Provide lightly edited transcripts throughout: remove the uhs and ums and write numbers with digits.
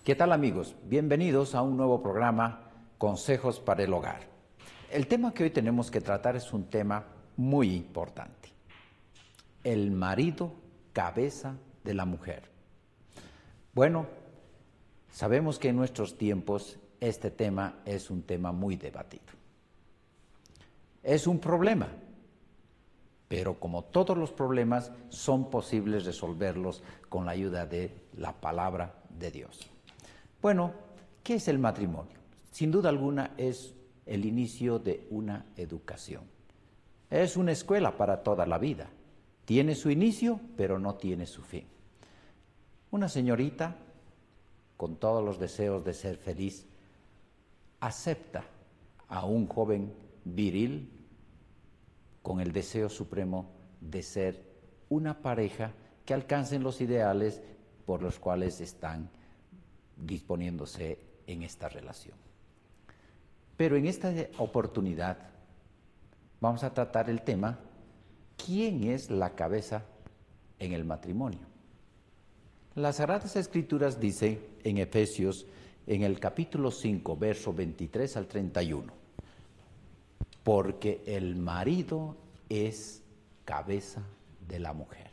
¿Qué tal, amigos? Bienvenidos a un nuevo programa, Consejos para el Hogar. El tema que hoy tenemos que tratar es un tema muy importante. El marido, cabeza de la mujer. Bueno, sabemos que en nuestros tiempos este tema es un tema muy debatido. Es un problema, pero como todos los problemas, son posibles resolverlos con la ayuda de la palabra de Dios. Bueno, ¿qué es el matrimonio? Sin duda alguna es el inicio de una educación. Es una escuela para toda la vida. Tiene su inicio, pero no tiene su fin. Una señorita, con todos los deseos de ser feliz, acepta a un joven viril con el deseo supremo de ser una pareja que alcancen los ideales por los cuales están disponiéndose en esta relación. Pero en esta oportunidad vamos a tratar el tema: ¿quién es la cabeza en el matrimonio? Las Sagradas Escrituras dicen en Efesios, en el capítulo 5, verso 23 al 31, porque el marido es cabeza de la mujer.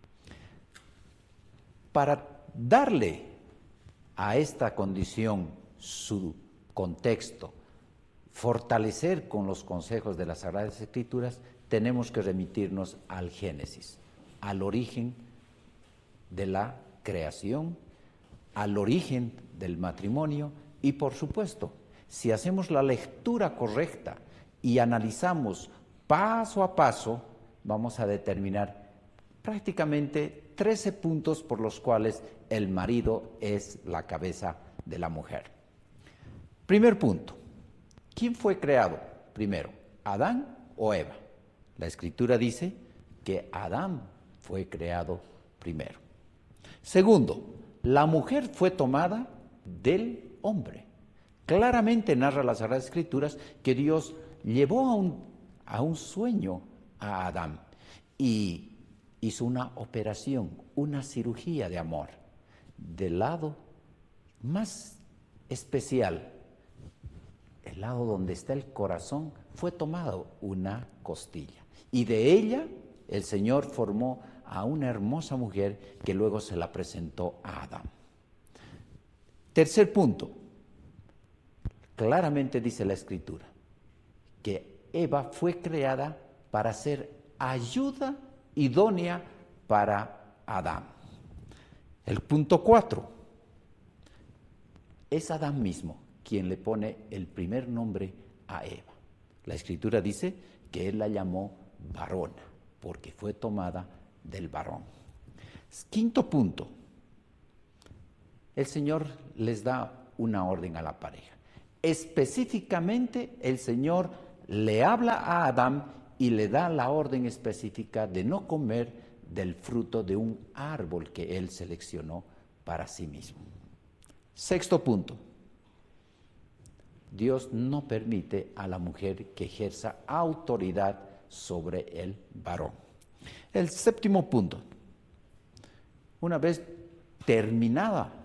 Para darle a esta condición su contexto, fortalecer con los consejos de las Sagradas Escrituras, tenemos que remitirnos al Génesis, al origen de la creación, al origen del matrimonio y, por supuesto, si hacemos la lectura correcta y analizamos paso a paso, vamos a determinar prácticamente 13 puntos por los cuales el marido es la cabeza de la mujer. Primer punto: ¿quién fue creado primero, Adán o Eva? La Escritura dice que Adán fue creado primero. Segundo, la mujer fue tomada del hombre. Claramente narra las Sagradas Escrituras que Dios llevó a un sueño a Adán y hizo una operación, una cirugía de amor. Del lado más especial, el lado donde está el corazón, fue tomado una costilla. Y de ella el Señor formó a una hermosa mujer que luego se la presentó a Adán. Tercer punto, claramente dice la Escritura que Eva fue creada para ser ayuda idónea para Adán. El punto 4, es Adán mismo quien le pone el primer nombre a Eva. La Escritura dice que él la llamó varona, porque fue tomada del varón. Quinto punto, el Señor les da una orden a la pareja. Específicamente, el Señor le habla a Adán y le da la orden específica de no comer del fruto de un árbol que él seleccionó para sí mismo. Sexto punto, Dios no permite a la mujer que ejerza autoridad sobre el varón. El séptimo punto, una vez terminada